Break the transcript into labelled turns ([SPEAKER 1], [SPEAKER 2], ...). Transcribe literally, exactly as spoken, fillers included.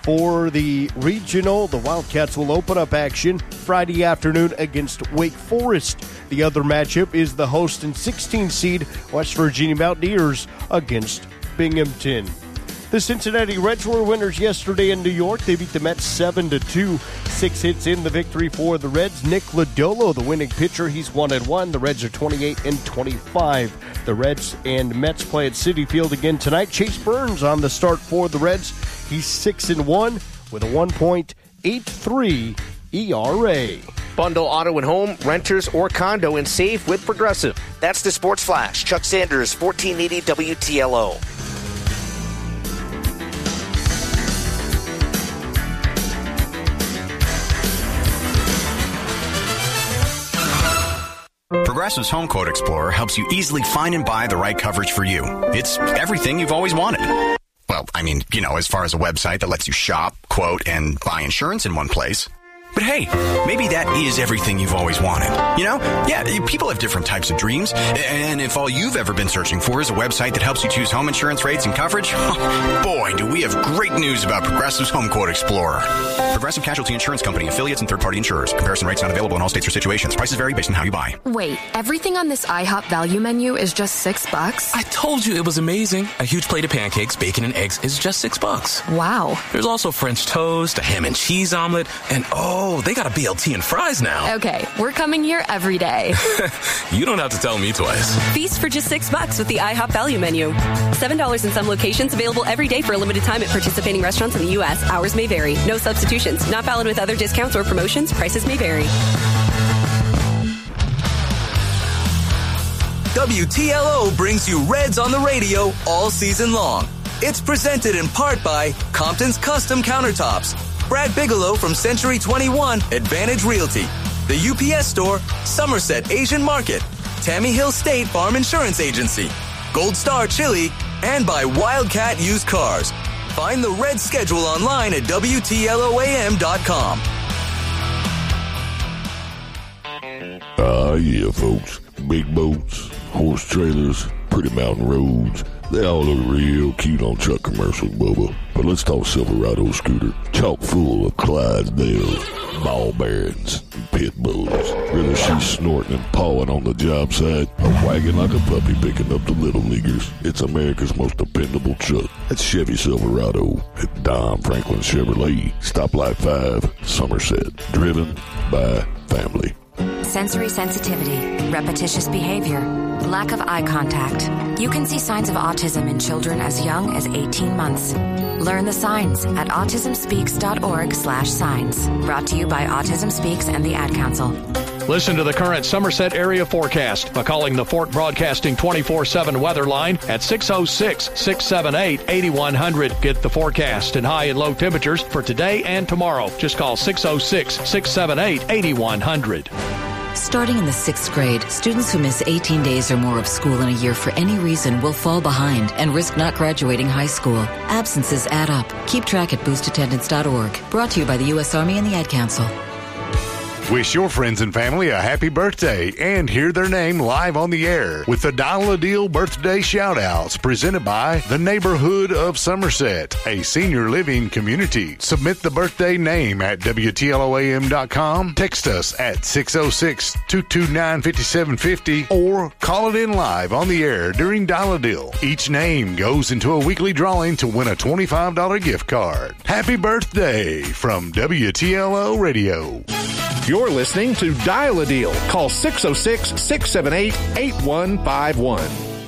[SPEAKER 1] For the regional, the Wildcats will open up action Friday afternoon against Wake Forest. The other matchup is the host and sixteen seed West Virginia Mountaineers against Binghamton. The Cincinnati Reds were winners yesterday in New York. They beat the Mets seven to two. Six hits in the victory for the Reds. Nick Lodolo, the winning pitcher, he's one and one. The Reds are twenty-eight and twenty-five. The Reds and Mets play at Citi Field again tonight. Chase Burns on the start for the Reds. He's six and one with a one point eight three E R A.
[SPEAKER 2] Bundle auto and home, renters, or condo and save with Progressive. That's the Sports Flash. Chuck Sanders, fourteen eighty W T L O.
[SPEAKER 3] Progressive's Home Quote Explorer helps you easily find and buy the right coverage for you. It's everything you've always wanted. Well, I mean, you know, as far as a website that lets you shop, quote, and buy insurance in one place. But hey, maybe that is everything you've always wanted. You know? Yeah, people have different types of dreams. And if all you've ever been searching for is a website that helps you choose home insurance rates and coverage, boy, do we have great news about Progressive's Home Quote Explorer. Progressive Casualty Insurance Company, affiliates, and third-party insurers. Comparison rates not available in all states or situations. Prices vary based on how you buy.
[SPEAKER 4] Wait, everything on this IHOP value menu is just six bucks?
[SPEAKER 5] I told you it was amazing. A huge plate of pancakes, bacon, and eggs is just six bucks.
[SPEAKER 4] Wow.
[SPEAKER 5] There's also French toast, a ham and cheese omelet, and oh, they got a B L T and fries now.
[SPEAKER 4] Okay, we're coming here every day.
[SPEAKER 5] You don't have to tell me twice.
[SPEAKER 6] Feast for just six bucks with the IHOP value menu. Seven dollars in some locations, available every day for a limited time at participating restaurants in the U S. Hours may vary. No substitutions. Not valid with other discounts or promotions. Prices may vary.
[SPEAKER 7] W T L O brings you Reds on the radio all season long. It's presented in part by Compton's Custom Countertops, Brad Bigelow from Century twenty-one Advantage Realty, the U P S Store, Somerset Asian Market, Tammy Hill State Farm Insurance Agency, Gold Star Chili, and by Wildcat Used Cars. Find the Red schedule online at W T L O A M dot com.
[SPEAKER 8] Ah, uh, yeah, folks. Big boats, horse trailers, pretty mountain roads. They all look real cute on truck commercials, Bubba. But let's talk Silverado scooter. Chock full of Clydesdales, ball bearings, and pit bulls. Whether she's snorting and pawing on the job site or wagging like a puppy picking up the little leaguers, it's America's most dependable truck. That's Chevy Silverado at Don Franklin Chevrolet. Stoplight five, Somerset. Driven by family.
[SPEAKER 9] Sensory sensitivity, repetitious behavior, lack of eye contact. You can see signs of autism in children as young as eighteen months. Learn the signs at autism speaks dot org slash signs. Brought to you by Autism Speaks and the Ad Council.
[SPEAKER 10] Listen to the current Somerset area forecast by calling the Fort Broadcasting twenty-four seven weather line at six oh six, six seven eight, eight one zero zero. Get the forecast and high and low temperatures for today and tomorrow. Just call six oh six, six seven eight, eight one zero zero.
[SPEAKER 11] Starting in the sixth grade, students who miss eighteen days or more of school in a year for any reason will fall behind and risk not graduating high school. Absences add up. Keep track at boost attendance dot org. Brought to you by the U S Army and the Ad Council.
[SPEAKER 12] Wish your friends and family a happy birthday and hear their name live on the air with the Dial a Deal birthday shout-outs presented by the Neighborhood of Somerset, a senior living community. Submit the birthday name at W T L O A M dot com, text us at six oh six, two two nine, five seven five oh, or call it in live on the air during Dial a Deal. Each name goes into a weekly drawing to win a twenty-five dollars gift card. Happy birthday from W T L O Radio.
[SPEAKER 13] You're listening to Dial a Deal. Call six oh six, six seven eight, eight one five one.